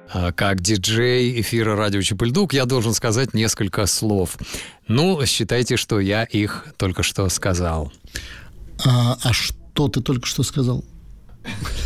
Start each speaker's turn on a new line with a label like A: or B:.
A: как диджей эфира радио Чапыльдук, я должен сказать несколько слов. Ну, считайте, что я их только что сказал.
B: А что ты только что сказал?